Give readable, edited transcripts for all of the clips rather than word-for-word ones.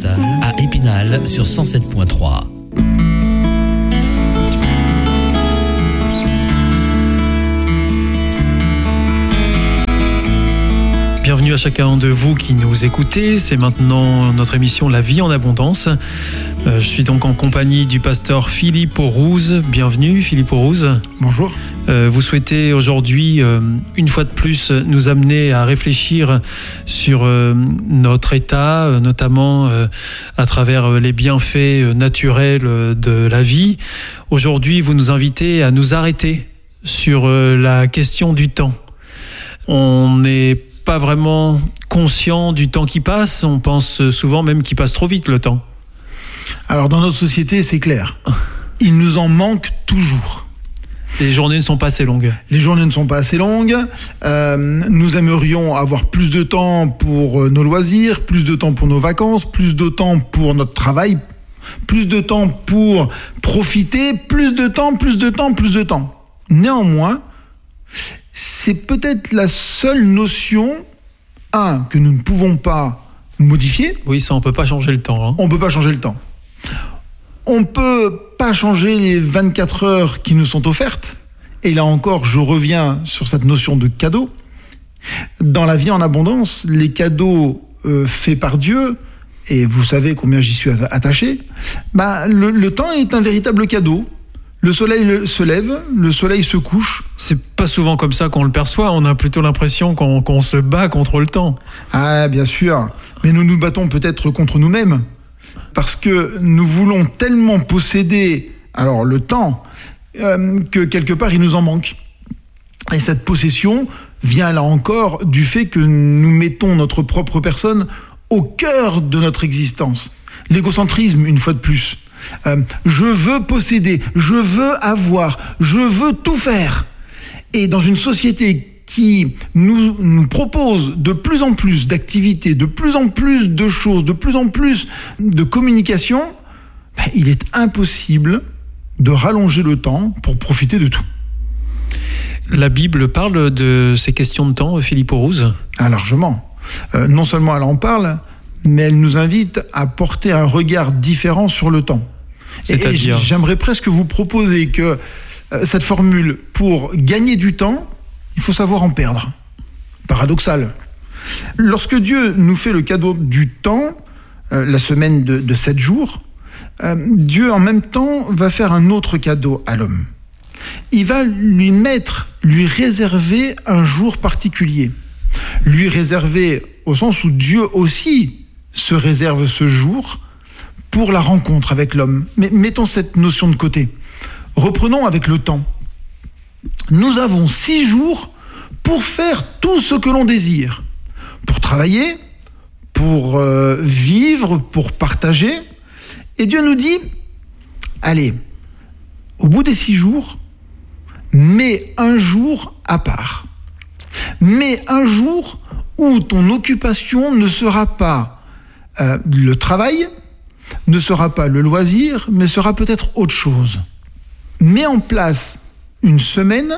à Épinal sur 107.3. Bienvenue à chacun de vous qui nous écoutez. C'est maintenant notre émission La vie en abondance. Je suis donc en compagnie du pasteur Philippe Aurouze. Bienvenue Philippe Aurouze. Bonjour. Vous souhaitez aujourd'hui, une fois de plus, nous amener à réfléchir sur notre état, notamment à travers les bienfaits naturels de la vie. Aujourd'hui, vous nous invitez à nous arrêter sur la question du temps. On n'est pas vraiment conscient du temps qui passe. On pense souvent même qu'il passe trop vite le temps. Alors dans notre société, c'est clair. Il nous en manque toujours. Les journées ne sont pas assez longues. Les journées ne sont pas assez longues. Nous aimerions avoir plus de temps pour nos loisirs, plus de temps pour nos vacances, plus de temps pour notre travail, plus de temps pour profiter, plus de temps. Néanmoins, c'est peut-être la seule notion, que nous ne pouvons pas modifier. Oui, ça, on ne peut pas changer le temps. Hein. On ne peut pas changer le temps. On ne peut pas changer les 24 heures qui nous sont offertes. Et là encore, je reviens sur cette notion de cadeau. Dans la vie en abondance, les cadeaux faits par Dieu, et vous savez combien j'y suis attaché, le temps est un véritable cadeau. Le soleil se lève, le soleil se couche. C'est pas souvent comme ça qu'on le perçoit. On a plutôt l'impression qu'on se bat contre le temps. Ah, bien sûr. Mais nous nous battons peut-être contre nous-mêmes. Parce que nous voulons tellement posséder le temps que quelque part il nous en manque. Et cette possession vient là encore du fait que nous mettons notre propre personne au cœur de notre existence. L'égocentrisme, une fois de plus. Je veux posséder, je veux avoir, je veux tout faire. Et dans une société qui nous propose de plus en plus d'activités, de plus en plus de choses, de plus en plus de communication, il est impossible de rallonger le temps pour profiter de tout. La Bible parle de ces questions de temps, Philippe Aurouze ? Largement. Non seulement elle en parle, mais elle nous invite à porter un regard différent sur le temps. C'est-à-dire ? J'aimerais presque vous proposer que cette formule, pour gagner du temps, il faut savoir en perdre. Paradoxal. Lorsque Dieu nous fait le cadeau du temps, la semaine de 7 jours, Dieu en même temps va faire un autre cadeau à l'homme. Il va lui réserver un jour particulier. Lui réserver au sens où Dieu aussi se réserve ce jour pour la rencontre avec l'homme. Mais mettons cette notion de côté. Reprenons avec le temps. Nous avons 6 jours pour faire tout ce que l'on désire. Pour travailler, pour vivre, pour partager. Et Dieu nous dit, allez, au bout des 6 jours, mets un jour à part. Mets un jour où ton occupation ne sera pas le travail, ne sera pas le loisir, mais sera peut-être autre chose. Mets en place une semaine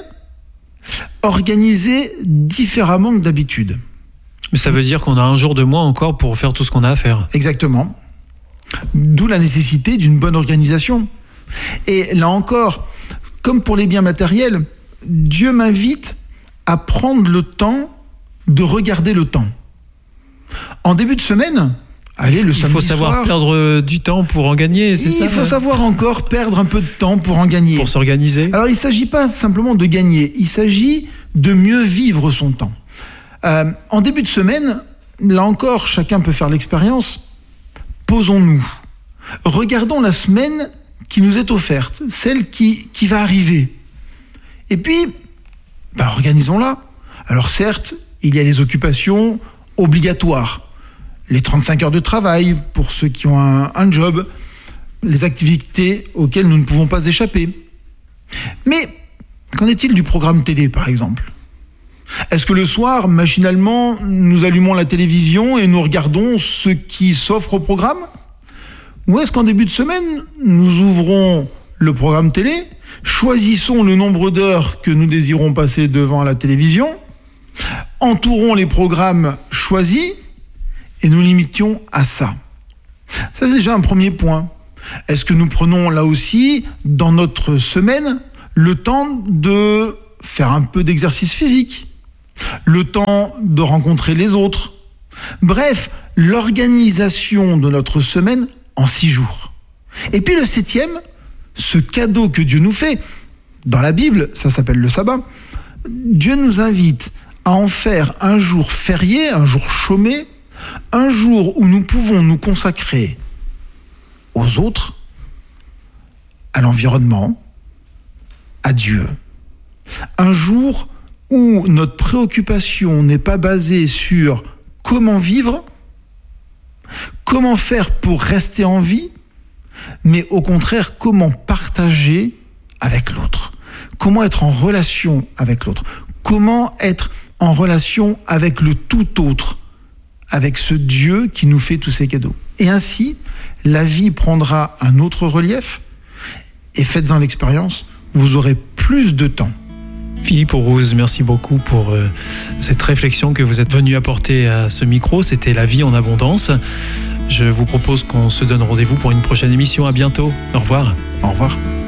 organisée différemment que d'habitude. Mais ça veut dire qu'on a un jour de moins encore pour faire tout ce qu'on a à faire. Exactement. D'où la nécessité d'une bonne organisation. Et là encore, comme pour les biens matériels, Dieu m'invite à prendre le temps de regarder le temps. En début de semaine, allez, le samedi soir... Il faut savoir perdre du temps pour en gagner, c'est ça ? Il faut savoir encore perdre un peu de temps pour en gagner. Pour s'organiser ? Alors, il ne s'agit pas simplement de gagner, il s'agit de mieux vivre son temps. En début de semaine, là encore, chacun peut faire l'expérience. Posons-nous. Regardons la semaine qui nous est offerte, celle qui va arriver. Et puis, organisons-la. Alors certes, il y a les occupations obligatoires. Les 35 heures de travail pour ceux qui ont un job, les activités auxquelles nous ne pouvons pas échapper. Mais qu'en est-il du programme télé, par exemple ? Est-ce que le soir, machinalement, nous allumons la télévision et nous regardons ce qui s'offre au programme ? Ou est-ce qu'en début de semaine, nous ouvrons le programme télé, choisissons le nombre d'heures que nous désirons passer devant la télévision, entourons les programmes choisis et nous limitions à ça. Ça, c'est déjà un premier point. Est-ce que nous prenons là aussi, dans notre semaine, le temps de faire un peu d'exercice physique, le temps de rencontrer les autres? Bref, l'organisation de notre semaine en 6 jours. Et puis le 7e, ce cadeau que Dieu nous fait, dans la Bible, ça s'appelle le sabbat. Dieu nous invite à en faire un jour férié, un jour chômé, un jour où nous pouvons nous consacrer aux autres, à l'environnement, à Dieu. Un jour où notre préoccupation n'est pas basée sur comment vivre, comment faire pour rester en vie, mais au contraire, comment partager avec l'autre, comment être en relation avec l'autre, comment être en relation avec le tout autre, avec ce Dieu qui nous fait tous ces cadeaux. Et ainsi, la vie prendra un autre relief, et faites-en l'expérience, vous aurez plus de temps. Philippe Aurouze, merci beaucoup pour cette réflexion que vous êtes venu apporter à ce micro. C'était La vie en abondance. Je vous propose qu'on se donne rendez-vous pour une prochaine émission. À bientôt. Au revoir. Au revoir.